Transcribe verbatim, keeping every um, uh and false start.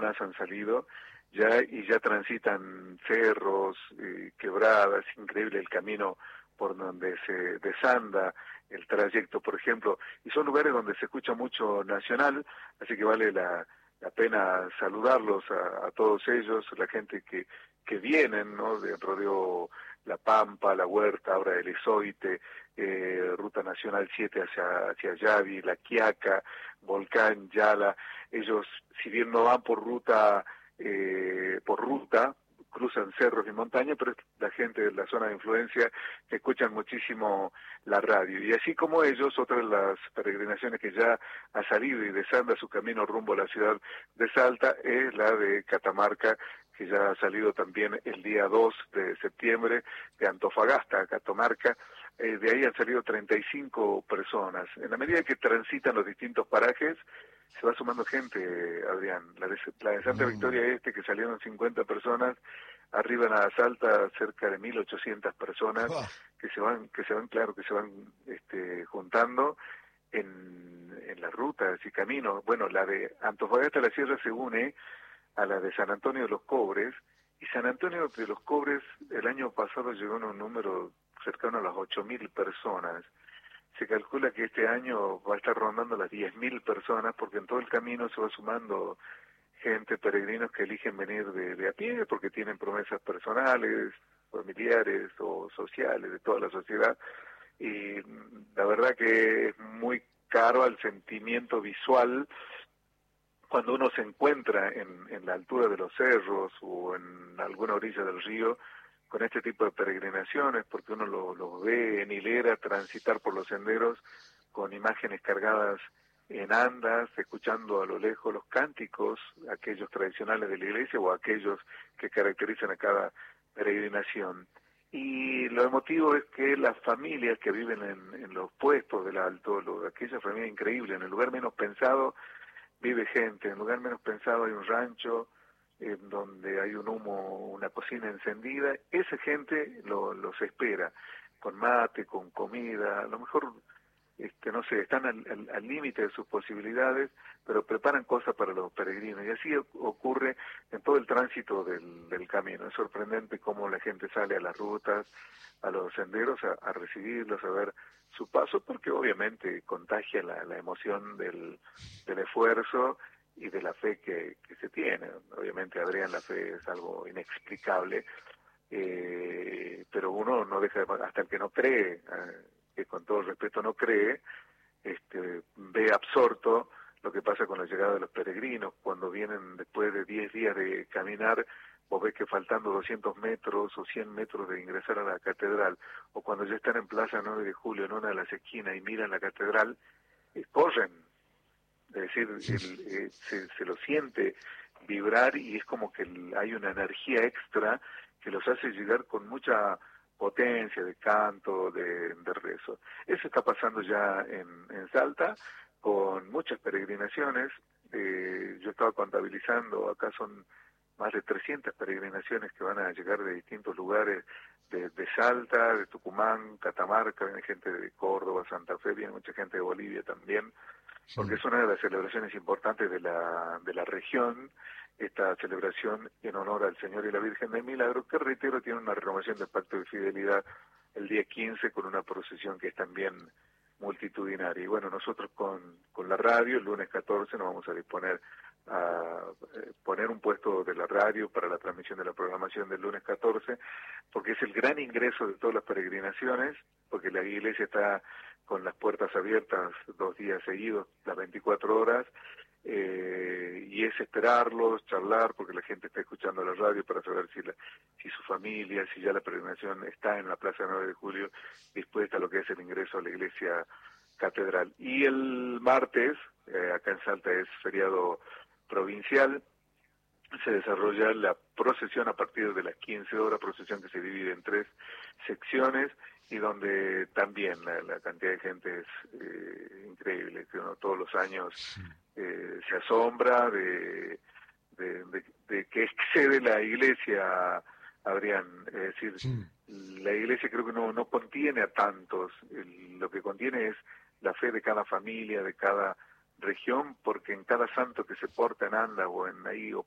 semanas han salido ya y ya transitan cerros, eh, quebradas, increíble el camino por donde se desanda el trayecto, por ejemplo, y son lugares donde se escucha mucho nacional, así que vale la, la pena saludarlos a, a todos ellos, la gente que, que vienen, ¿no?, de Rodeo La Pampa, La Huerta, ahora el Ezoite, eh, Ruta Nacional siete hacia, hacia Yavi, La Quiaca, Volcán, Yala. Ellos, si bien no van por ruta, eh, por ruta, cruzan cerros y montañas, pero es la gente de la zona de influencia que escuchan muchísimo la radio. Y así como ellos, otras de las peregrinaciones que ya ha salido y desanda su camino rumbo a la ciudad de Salta es la de Catamarca, que ya ha salido también el día dos de septiembre, de Antofagasta a Catamarca. Eh, de ahí han salido treinta y cinco personas. En la medida que transitan los distintos parajes, se va sumando gente, Adrián. La de, la de Santa Victoria Este, que salieron cincuenta personas, arriban a Salta cerca de mil ochocientas personas que se van, que se van, claro, que se van este, juntando en, en las rutas y caminos. Bueno, la de Antofagasta a la Sierra se une a la de San Antonio de los Cobres, y San Antonio de los Cobres el año pasado llegó a un número cercano a las ocho mil personas. Se calcula que este año va a estar rondando las diez mil personas, porque en todo el camino se va sumando gente, peregrinos que eligen venir de, de a pie, porque tienen promesas personales, familiares o sociales de toda la sociedad, y la verdad que es muy caro al sentimiento visual cuando uno se encuentra en, en la altura de los cerros o en alguna orilla del río con este tipo de peregrinaciones, porque uno los lo ve en hilera transitar por los senderos con imágenes cargadas en andas, escuchando a lo lejos los cánticos, aquellos tradicionales de la iglesia o aquellos que caracterizan a cada peregrinación. Y lo emotivo es que las familias que viven en, en los puestos del alto, lo, aquella familia increíble, en el lugar menos pensado vive gente, en el lugar menos pensado hay un rancho, en donde hay un humo, una cocina encendida, esa gente lo, los espera, con mate, con comida, a lo mejor, este, no sé, están al límite de sus posibilidades, pero preparan cosas para los peregrinos, y así ocurre en todo el tránsito del, del camino. Es sorprendente cómo la gente sale a las rutas, a los senderos, a, a recibirlos, a ver su paso, porque obviamente contagia la, la emoción del, del esfuerzo y de la fe que, que se tiene. Obviamente, Adrián, la fe es algo inexplicable, eh, pero uno no deja de, hasta el que no cree, eh, que con todo respeto no cree, este, ve absorto lo que pasa con la llegada de los peregrinos. Cuando vienen después de diez días de caminar, vos ves que faltando doscientos metros o cien metros de ingresar a la catedral, o cuando ya están en Plaza nueve de julio, en una de las esquinas, y miran la catedral, eh, corren. Es decir, el, eh, se, se lo siente vibrar, y es como que el, hay una energía extra que los hace llegar con mucha potencia de canto, de, de rezo. Eso está pasando ya en, en Salta, con muchas peregrinaciones. Eh, yo estaba contabilizando, acá son más de trescientas peregrinaciones que van a llegar de distintos lugares de, de Salta, de Tucumán, Catamarca, viene gente de Córdoba, Santa Fe, viene mucha gente de Bolivia también, porque es una de las celebraciones importantes de la, de la región, esta celebración en honor al Señor y la Virgen del Milagro, que reitero tiene una renovación del Pacto de Fidelidad el día quince con una procesión que es también multitudinaria. Y bueno, nosotros con, con la radio el lunes catorce nos vamos a disponer a eh, poner un puesto de la radio para la transmisión de la programación del lunes catorce, porque es el gran ingreso de todas las peregrinaciones, porque la iglesia está con las puertas abiertas dos días seguidos, las veinticuatro horas, eh, y es esperarlos, charlar, porque la gente está escuchando la radio para saber si, la, si su familia, si ya la peregrinación está en la Plaza nueve de julio, dispuesta a lo que es el ingreso a la iglesia catedral. Y el martes, eh, acá en Salta es feriado provincial, se desarrolla la procesión a partir de las quince horas, procesión que se divide en tres secciones, y donde también la, la cantidad de gente es eh, increíble, que uno todos los años eh, se asombra de, de, de, de que excede la iglesia, Adrián. Es decir, sí. La iglesia creo que no, no contiene a tantos, el, lo que contiene es la fe de cada familia, de cada región, porque en cada santo que se porta en anda o en ahí o